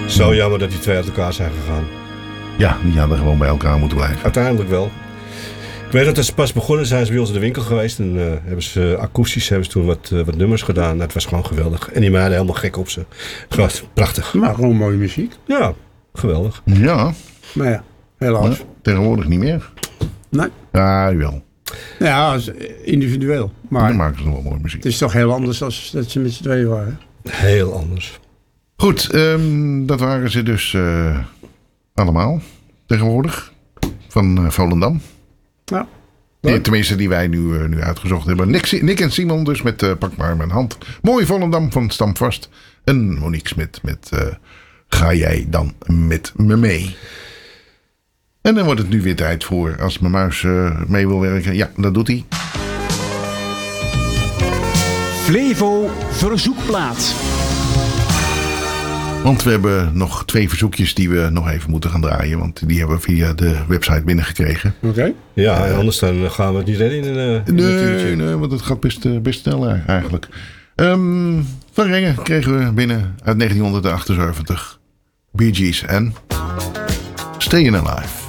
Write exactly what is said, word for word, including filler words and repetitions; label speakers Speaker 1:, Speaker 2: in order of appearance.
Speaker 1: Zo jammer dat die twee uit elkaar zijn gegaan.
Speaker 2: Ja, die hadden gewoon bij elkaar moeten blijven.
Speaker 1: Uiteindelijk wel. Ik weet dat ze pas begonnen zijn ze bij ons in de winkel geweest. En uh, hebben ze akoestisch hebben ze toen wat, uh, wat nummers gedaan. Dat was gewoon geweldig. En die meiden helemaal gek op ze. Gewoon prachtig.
Speaker 3: Maar gewoon mooie muziek.
Speaker 1: Ja, geweldig.
Speaker 2: Ja.
Speaker 3: Maar ja, helaas.
Speaker 2: Ja, tegenwoordig niet meer.
Speaker 3: Nee.
Speaker 2: Ja, wel.
Speaker 3: Ja, individueel. Maar
Speaker 2: Dan maken ze nog wel mooie muziek.
Speaker 3: het is toch heel anders dan dat ze met z'n tweeën waren.
Speaker 1: Heel anders.
Speaker 2: Goed, um, dat waren ze dus uh, allemaal tegenwoordig. Van uh, Volendam.
Speaker 3: Ja.
Speaker 2: Die, tenminste, die wij nu, uh, nu uitgezocht hebben. Nick, Nick en Simon dus met uh, Pak maar mijn hand. Mooi Volendam van Stamvast. En Monique Smit met uh, Ga jij dan met me mee? En dan wordt het nu weer tijd voor, als mijn muis uh, mee wil werken. Ja, dat doet hij.
Speaker 4: Flevo Verzoekplaat.
Speaker 2: Want we hebben nog twee verzoekjes die we nog even moeten gaan draaien. Want die hebben we via de website binnengekregen.
Speaker 3: Oké. Okay.
Speaker 1: Ja, en anders dan gaan we het niet redden in een uh,
Speaker 2: Nee, nee, want het gaat best, best snel eigenlijk. Um, van Rengen kregen we binnen uit negentien achtenzeventig. Bee Gees en Stayin' Alive.